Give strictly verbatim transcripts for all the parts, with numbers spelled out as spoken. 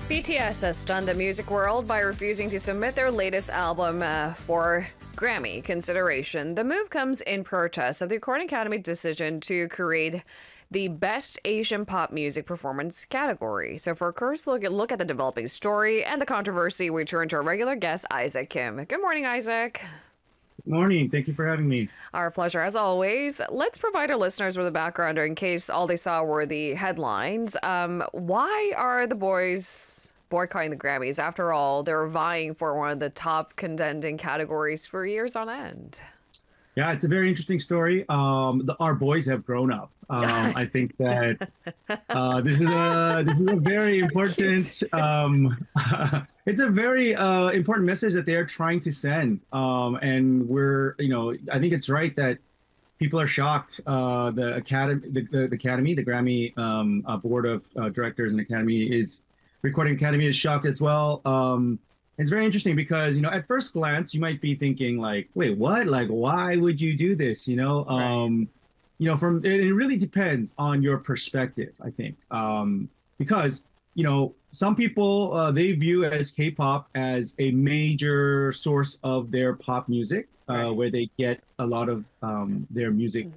B T S has stunned the music world by refusing to submit their latest album uh, for Grammy consideration. The move comes in protest of the Recording Academy's decision to create the Best Asian Pop Music Performance category. So for a first look at, look at the developing story and the controversy, we turn to our regular guest, Isaac Kim. Good morning, Isaac. Good morning. Thank you for having me. Our pleasure, as always. Let's provide our listeners with a background in case all they saw were the headlines. Um, why are the boys boycotting the Grammys? After all, they're vying for one of the top contending categories for years on end. Yeah, it's a very interesting story. Um, the, our boys have grown up. Um, I think that uh, this is a this is a very important. Um, it's a very uh, important message that they are trying to send, um, and we're you know I think it's right that people are shocked. Uh, the academy, the, the, the Academy, the Grammy um, uh, Board of uh, Directors and Academy is Recording Academy is shocked as well. Um, It's very interesting because, you know, at first glance, you might be thinking like, wait, what? Like, why would you do this? You know, um, right. you know, from it, it really depends on your perspective, I think, um, because, you know, some people uh, they view as K-pop as a major source of their pop music, uh, right. where they get a lot of um, their music.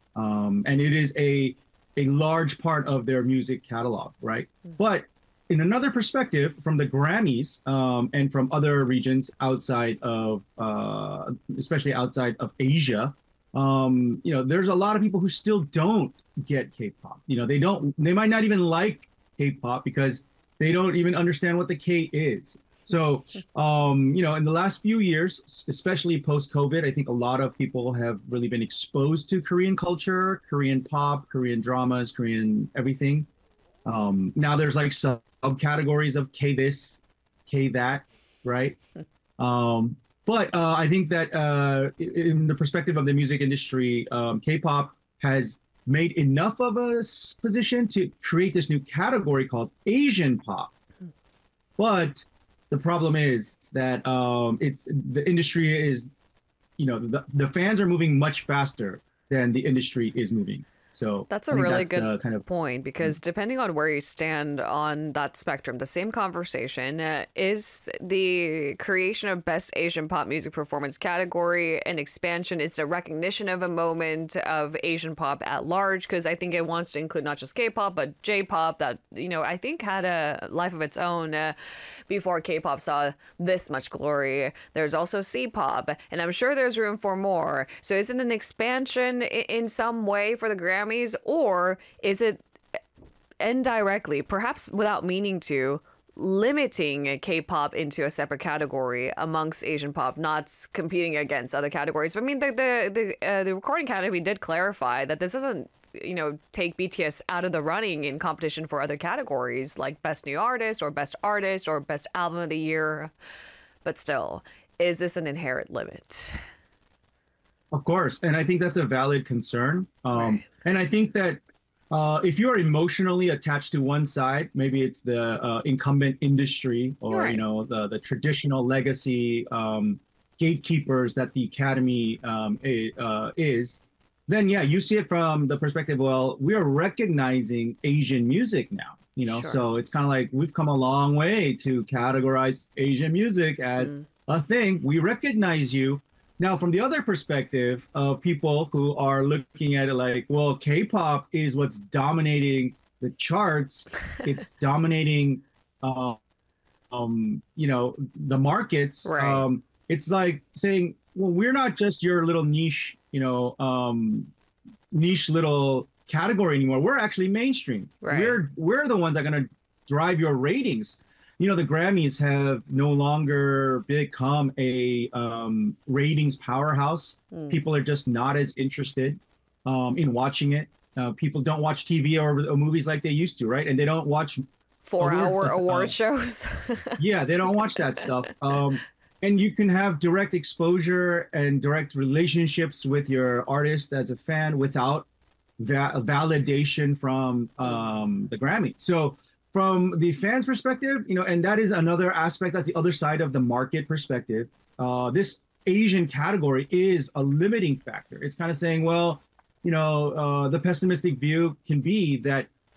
Um, and it is a a large part of their music catalog. Right. Mm-hmm. But in another perspective, from the Grammys um, and from other regions outside of, uh, especially outside of Asia, um, you know, there's a lot of people who still don't get K-pop. You know, they don't, they might not even like K-pop because they don't even understand what the K is. So, um, you know, in the last few years, especially post-COVID, I think a lot of people have really been exposed to Korean culture, Korean pop, Korean dramas, Korean everything. Um, now there's like subcategories of K this, K that, right? Um, but uh, I think that uh, in the perspective of the music industry, um, K-pop has made enough of a position to create this new category called Asian pop. But the problem is that um, it's the industry is, you know, the, the fans are moving much faster than the industry is moving. So that's a really that's good kind of point, because depending on where you stand on that spectrum, the same conversation uh, is the creation of Best Asian Pop Music Performance category an expansion. It's a recognition of a moment of Asian pop at large, because I think it wants to include not just K-pop, but J-pop that, you know, I think had a life of its own uh, before K-pop saw this much glory. There's also C-pop, and I'm sure there's room for more. So is it an expansion in some way for the Grammys? Or is it indirectly, perhaps without meaning to, limiting K-pop into a separate category amongst Asian pop, not competing against other categories? I mean, the the the, uh, the Recording Academy did clarify that this doesn't, you know, take B T S out of the running in competition for other categories like Best New Artist or Best Artist or Best Album of the Year. But still, is this an inherent limit? Of course. And I think that's a valid concern. Um, right. And I think that uh, if you are emotionally attached to one side, maybe it's the uh, incumbent industry or, right. you know, the, the traditional legacy um, gatekeepers that the Academy um, uh, is, then, yeah, you see it from the perspective, well, we are recognizing Asian music now. You know, sure. So it's kind of like we've come a long way to categorize Asian music as mm. a thing. We recognize you. Now, from the other perspective of people who are looking at it like, well, K-pop is what's dominating the charts. It's dominating, uh, um, you know, the markets. Right. Um, it's like saying, well, we're not just your little niche, you know, um, niche little category anymore. We're actually mainstream. Right. We're we're the ones that are going to drive your ratings. You know, the Grammys have no longer become a um, ratings powerhouse. Mm. People are just not as interested um, in watching it. Uh, people don't watch T V or, or movies like they used to, right? And they don't watch four-hour uh, award shows. Yeah, they don't watch that stuff. Um, and you can have direct exposure and direct relationships with your artist as a fan without va- validation from um, the Grammy. So, from the fans' perspective, you know, and that is another aspect, that's the other side of the market perspective. Uh, this Asian category is a limiting factor. It's kind of saying, well, you know, uh, the pessimistic view can be that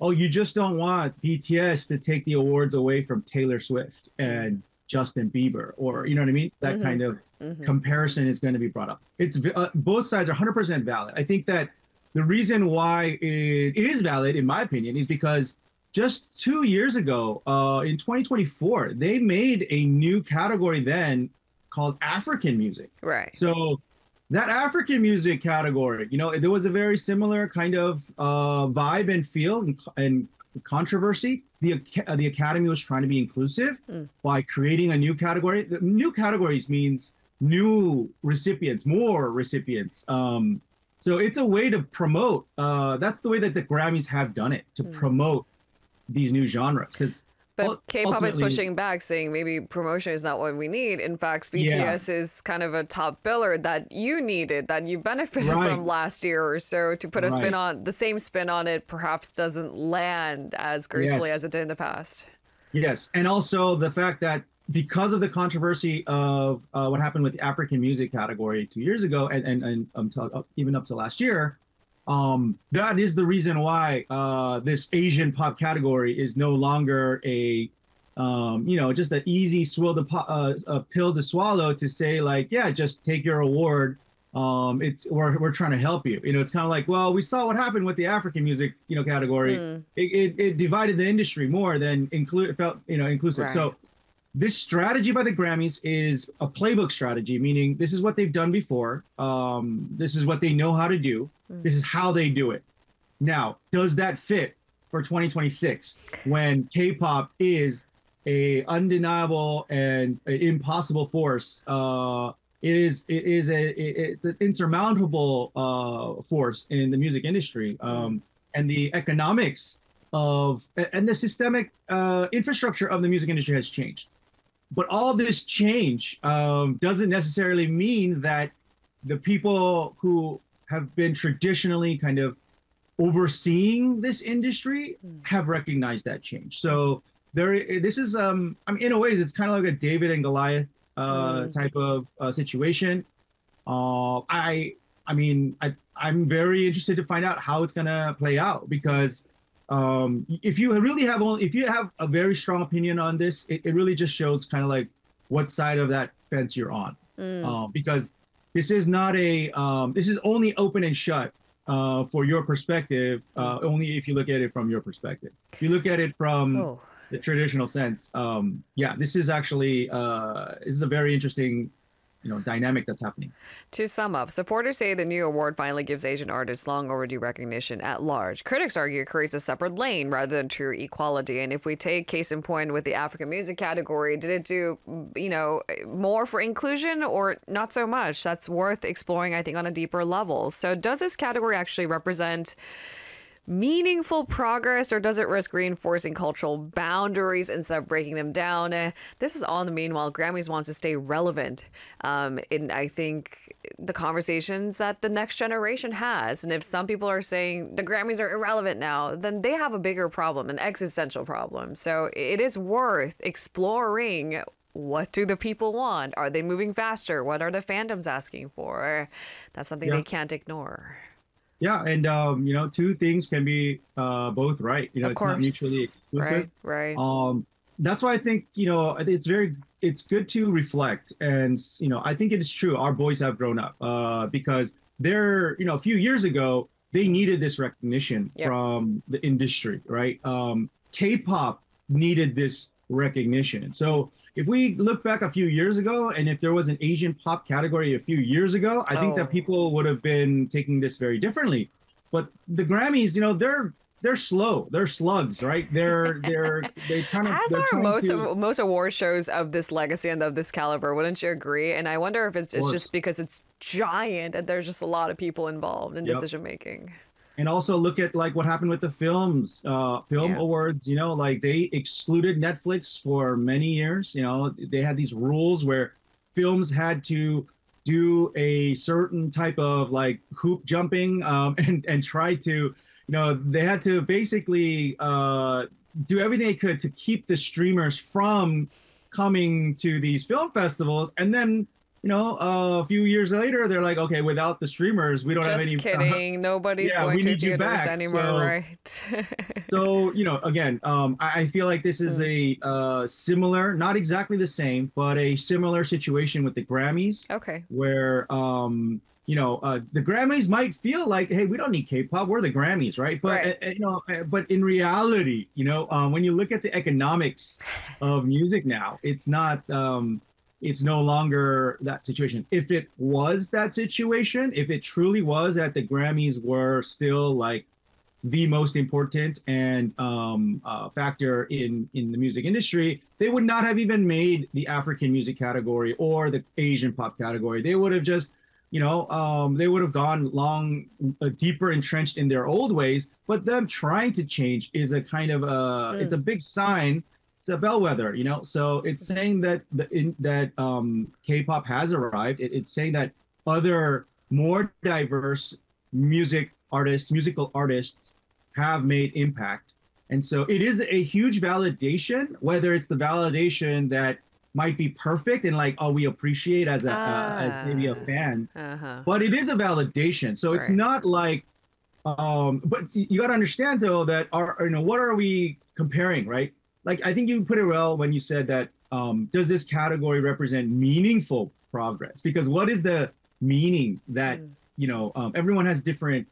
oh, you just don't want B T S to take the awards away from Taylor Swift and Justin Bieber, or you know what I mean? That mm-hmm. kind of mm-hmm. comparison is going to be brought up. It's uh, both sides are one hundred percent valid. I think that the reason why it is valid, in my opinion, is because just two years ago, uh, in twenty twenty-four, they made a new category then called African music. Right. So that African music category, you know, there was a very similar kind of uh, vibe and feel and, and controversy. The uh, the Academy was trying to be inclusive mm. by creating a new category. The new categories means new recipients, more recipients. Um, so it's a way to promote. Uh, that's the way that the Grammys have done it, to mm. promote these new genres. Because But K-pop is pushing back, saying maybe promotion is not what we need. In fact, B T S yeah. is kind of a top biller that you needed, that you benefited right. from last year or so. To put a right. spin on the same spin on it, perhaps doesn't land as gracefully yes. as it did in the past. Yes, and also the fact that because of the controversy of uh, what happened with the African music category two years ago, and and, and until, even up to last year. Um, that is the reason why uh, this Asian pop category is no longer a, um, you know, just an easy swill to po- uh, a pill to swallow to say like, yeah, just take your award. Um, it's we're we're trying to help you. You know, it's kind of like, well, we saw what happened with the African music, you know, category. Mm. It, it it divided the industry more than include felt you know inclusive. Right. So this strategy by the Grammys is a playbook strategy, meaning this is what they've done before. Um, this is what they know how to do. This is how they do it. Now, does that fit for twenty twenty-six when K-pop is a undeniable and impossible force? Uh, it is it is a it's an insurmountable uh, force in the music industry, um, and the economics of and the systemic uh, infrastructure of the music industry has changed. But all this change um, doesn't necessarily mean that the people who have been traditionally kind of overseeing this industry have recognized that change. So there, this is, um, I mean, in a way, it's kind of like a David and Goliath uh, mm. type of uh, situation. Uh, I, I mean, I, I'm very interested to find out how it's gonna play out, because um, if you really have only, if you have a very strong opinion on this, it, it really just shows kind of like what side of that fence you're on, mm. uh, because this is not a, um, this is only open and shut uh, for your perspective, uh, only if you look at it from your perspective. If you look at it from oh. the traditional sense, um, yeah, this is actually, uh, this is a very interesting, you know, dynamic that's happening. To sum up, supporters say the new award finally gives Asian artists long overdue recognition at large. Critics argue it creates a separate lane rather than true equality. And if we take case in point with the African music category, did it do, you know, more for inclusion or not so much? That's worth exploring, I think, on a deeper level. So does this category actually represent meaningful progress, or does it risk reinforcing cultural boundaries instead of breaking them down? Uh, this is all in the meanwhile. Grammys wants to stay relevant um, in, I think, the conversations that the next generation has. And if some people are saying the Grammys are irrelevant now, then they have a bigger problem, an existential problem. So it is worth exploring. What do the people want? Are they moving faster? What are the fandoms asking for? That's something yeah. they can't ignore. Yeah, and um, you know, two things can be uh, both right. You know, of it's course. not mutually exclusive. Right, right. Um, that's why I think, you know, it's very, it's good to reflect, and you know, I think it is true. Our boys have grown up uh, because they're, you know, a few years ago they needed this recognition yep. from the industry, right? Um, K-pop needed this recognition. So if we look back a few years ago, and if there was an Asian pop category a few years ago, I think oh. that people would have been taking this very differently. But the Grammys, you know, they're they're slow. They're slugs, right? They're they're they kind of as are most to... most award shows of this legacy and of this caliber. Wouldn't you agree? And I wonder if it's, it's just because it's giant and there's just a lot of people involved in yep. decision making. And also look at like what happened with the films, uh, film yeah. awards, you know, like they excluded Netflix for many years. You know, they had these rules where films had to do a certain type of like hoop jumping um, and, and try to, you know, they had to basically uh, do everything they could to keep the streamers from coming to these film festivals. And then you know, uh, a few years later, they're like, okay, without the streamers, we don't have Just any. kidding. Nobody's Yeah, going we to need you theaters back. anymore, So, right? so you know, again, um, I, I feel like this is Mm. a uh, similar, not exactly the same, but a similar situation with the Grammys, Okay. where um, you know, uh, the Grammys might feel like, hey, we don't need K-pop, we're the Grammys, right? But Right. uh, uh, you know, uh, but in reality, you know, um, when you look at the economics of music now, it's not. Um, it's no longer that situation. If it was that situation, if it truly was that the Grammys were still like the most important and um, uh, factor in in the music industry, they would not have even made the African music category or the Asian pop category. They would have just, you know, um, they would have gone long, uh, deeper entrenched in their old ways. But them trying to change is a kind of a, it's a Mm. big sign. It's a bellwether, you know. So it's saying that the in, that um, K-pop has arrived. It, it's saying that other more diverse music artists, musical artists have made impact. And so it is a huge validation, whether it's the validation that might be perfect and like, oh, we appreciate as a uh, as maybe a Ah. fan, Uh-huh. but it is a validation. So it's Right. not like, um, but you got to understand though that our, you know, what are we comparing, right? Like I think you put it well when you said that, um, does this category represent meaningful progress? Because what is the meaning that, Mm. you know, um, everyone has different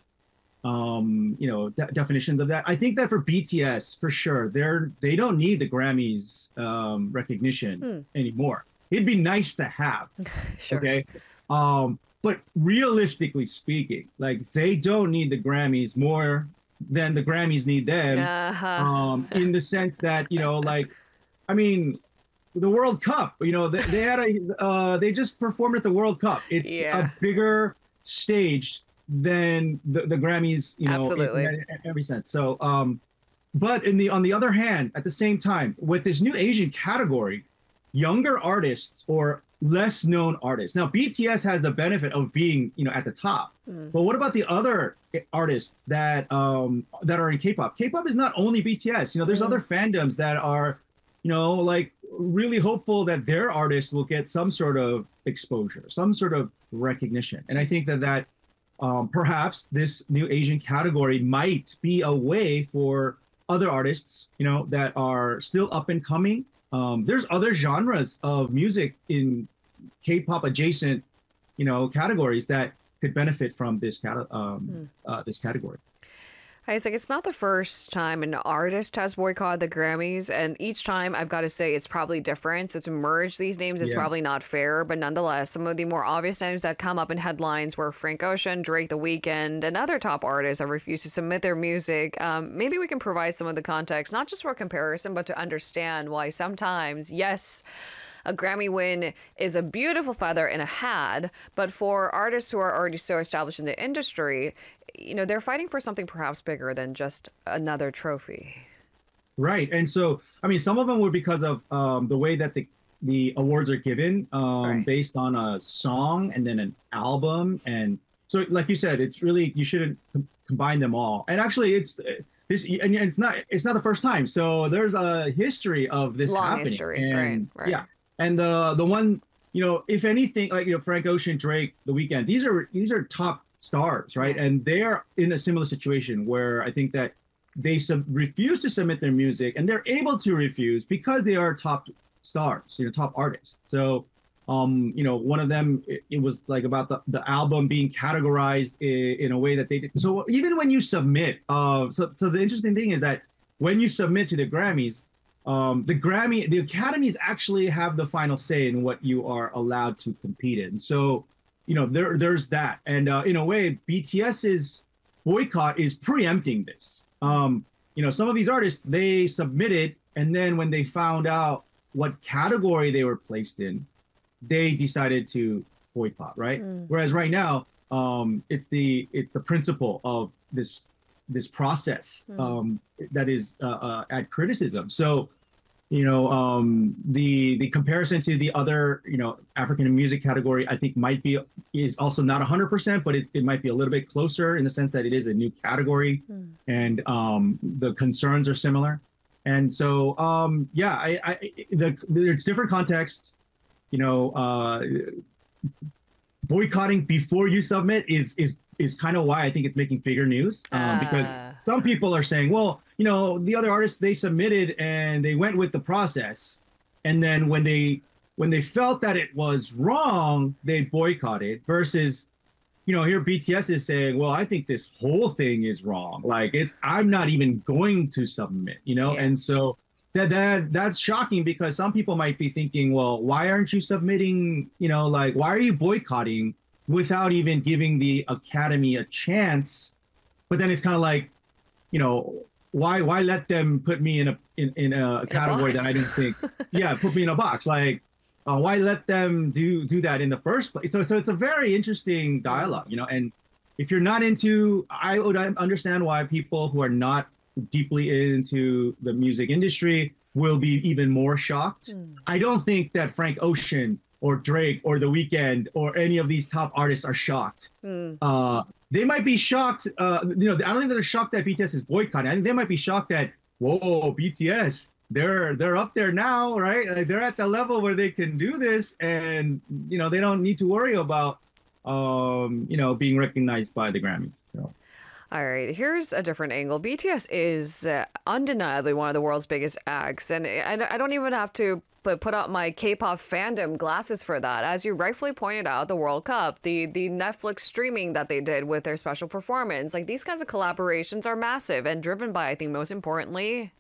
um you know de- definitions of that. I think that for B T S for sure, they're they don't need the Grammys um recognition Hmm. anymore. It'd be nice to have, Sure. okay, um but realistically speaking, like they don't need the Grammys more than the Grammys need them, Uh-huh. um in the sense that, you know, like, I mean, the World Cup, you know, they, they had a uh they just performed at the World Cup. It's a Yeah. bigger stage than the, the Grammys, you know, in, Absolutely. in every sense. So, um, but in the on the other hand, at the same time, with this new Asian category, younger artists or less known artists. Now, B T S has the benefit of being, you know, at the top. Mm. But what about the other artists that um that are in K-pop? K-pop is not only B T S. You know, there's Mm. other fandoms that are, you know, like really hopeful that their artist will get some sort of exposure, some sort of recognition. And I think that that um, perhaps this new Asian category might be a way for other artists, you know, that are still up and coming. Um, there's other genres of music in K-pop adjacent, you know, categories that could benefit from this cat- um, Mm. uh, this category. Isaac, it's not the first time an artist has boycotted the Grammys, and each time I've got to say it's probably different. So to merge these names is Yeah. probably not fair, but nonetheless, some of the more obvious names that come up in headlines were Frank Ocean, Drake, The Weeknd, and other top artists have refused to submit their music. Um, maybe we can provide some of the context, not just for comparison, but to understand why sometimes, yes, a Grammy win is a beautiful feather in a hat, but for artists who are already so established in the industry, you know, they're fighting for something perhaps bigger than just another trophy. Right. And so, I mean, some of them were because of um, the way that the the awards are given, um, Right. based on a song and then an album. And so, like you said, it's really, you shouldn't com- combine them all. And actually, it's uh, this, and it's not it's not the first time. So there's a history of this Long happening. history, right, And right. yeah, and the the one, you know, if anything, like, you know, Frank Ocean, Drake, The Weeknd, these are these are top stars, right? Yeah. And they are in a similar situation where I think that they sub- refuse to submit their music, and they're able to refuse because they are top stars, you know, top artists. So, um, you know, one of them, it, it was like about the, the album being categorized in, in a way that they did. So even when you submit, uh, so so the interesting thing is that when you submit to the Grammys, um, the Grammy, the Academies actually have the final say in what you are allowed to compete in. So, you know, there there's that, and uh, in a way, BTS's boycott is preempting this. Um, you know, some of these artists, they submitted, and then when they found out what category they were placed in, they decided to boycott, right? Mm. Whereas right now, um, it's the it's the principle of this this process, Mm. um, that is uh, uh, at criticism. So, you know, um, the the comparison to the other, you know, African music category, I think might be is also not one hundred percent, but it, it might be a little bit closer in the sense that it is a new category, Mm. and um, the concerns are similar. And so, um, yeah, I, I the, there's different contexts. You know, uh, boycotting before you submit is is is kind of why I think it's making bigger news, um, because Uh, some people are saying, well, you know, the other artists, they submitted and they went with the process, and then when they when they felt that it was wrong, they boycotted. Versus, you know, here B T S is saying, well, I think this whole thing is wrong. Like, it's I'm not even going to submit, you know, yeah. and so that that that's shocking because some people might be thinking, well, why aren't you submitting? You know, like, why are you boycotting without even giving the Academy a chance? But then it's kind of like, you know, why why let them put me in a in, in a In a category that box. I didn't think, yeah, put me in a box. Like, uh, why let them do do that in the first place? So so it's a very interesting Mm, dialogue, you know. And if you're not into, I would understand why people who are not deeply into the music industry will be even more shocked. mm. I don't think that Frank Ocean or Drake or The Weeknd or any of these top artists are shocked. Mm. Uh, they might be shocked. Uh, you know, I don't think they're shocked that B T S is boycotting. I think they might be shocked that, whoa, B T S, they're they're up there now, right? Like, they're at the level where they can do this, and you know, they don't need to worry about, um, you know, being recognized by the Grammys. So. All right, here's a different angle. B T S is uh, undeniably one of the world's biggest acts, and I, I don't even have to put, put up my K-pop fandom glasses for that. As you rightfully pointed out, the World Cup, the the Netflix streaming that they did with their special performance, like these kinds of collaborations are massive and driven by, I think, most importantly,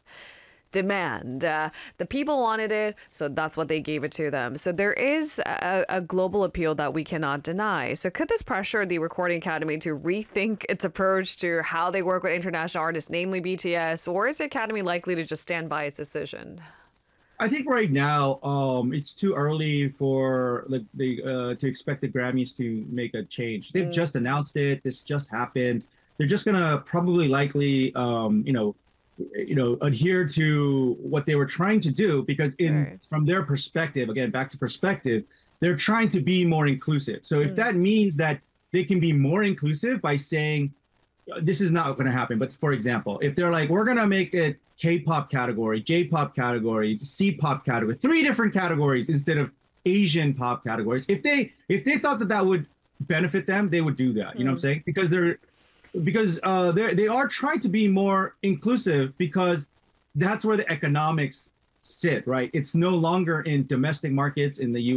demand. Uh, the people wanted it, so that's what they gave it to them. So there is a, a global appeal that we cannot deny. So could this pressure the Recording Academy to rethink its approach to how they work with international artists, namely B T S, or is the Academy likely to just stand by its decision? I think right now, um, it's too early for like the uh, to expect the Grammys to make a change. They've Mm, just announced it. This just happened. They're just gonna probably likely, um, you know, you know, adhere to what they were trying to do because in right. from their perspective, again, back to perspective, they're trying to be more inclusive. So if Mm, that means that they can be more inclusive by saying this is not going to happen. But for example, if they're like, we're going to make it K-pop category, J-pop category, C-pop category, three different categories instead of Asian pop categories. If they if they thought that that would benefit them, they would do that. You know what I'm mm, saying? Because they're because uh, they they are trying to be more inclusive because that's where the economics sit, right? It's no longer in domestic markets in the